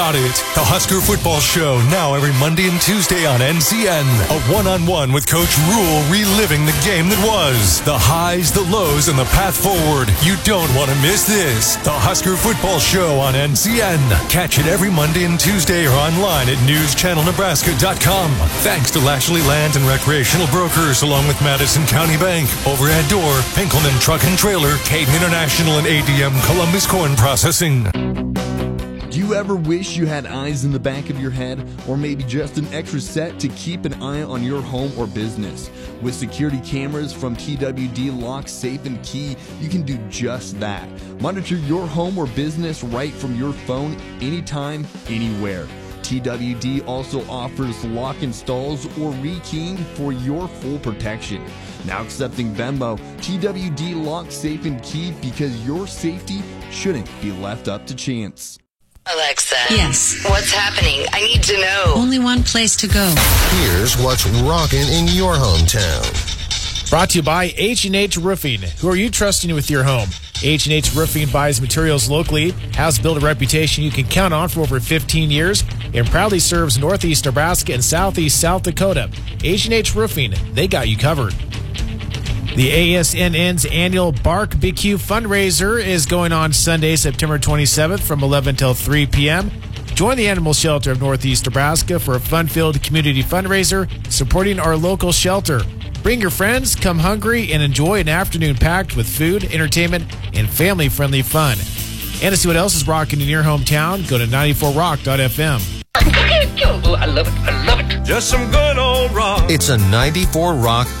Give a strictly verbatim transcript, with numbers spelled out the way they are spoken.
Got it. The Husker Football Show, now every Monday and Tuesday on N C N. A one-on-one with Coach Rule, reliving the game that was. The highs, the lows, and the path forward. You don't want to miss this. The Husker Football Show on N C N. Catch it every Monday and Tuesday or online at news channel nebraska dot com. Thanks to Lashley Land and Recreational Brokers, along with Madison County Bank, Overhead Door, Pinkelman Truck and Trailer, Caden International, and A D M Columbus Corn Processing. Do you ever wish you had eyes in the back of your head, or maybe just an extra set to keep an eye on your home or business? With security cameras from T W D Lock, Safe and Key, you can do just that. Monitor your home or business right from your phone, anytime, anywhere. T W D also offers lock installs or rekeying for your full protection. Now accepting Venmo, T W D Lock, Safe and Key, because your safety shouldn't be left up to chance. Alexa. Yes. What's happening? I need to know. Only one place to go. Here's what's rocking in your hometown. Brought to you by H and H Roofing. Who are you trusting with your home? H and H Roofing buys materials locally, has built a reputation you can count on for over fifteen years, and proudly serves Northeast Nebraska and Southeast South Dakota. H and H Roofing, they got you covered. The A S N N's annual Bark B Q fundraiser is going on Sunday, September twenty-seventh from eleven till three p.m. Join the Animal Shelter of Northeast Nebraska for a fun-filled community fundraiser supporting our local shelter. Bring your friends, come hungry, and enjoy an afternoon packed with food, entertainment, and family-friendly fun. And to see what else is rocking in your hometown, go to ninety-four rock dot f m. I love it. I love it. Just some good old rock. It's a ninety-four Rock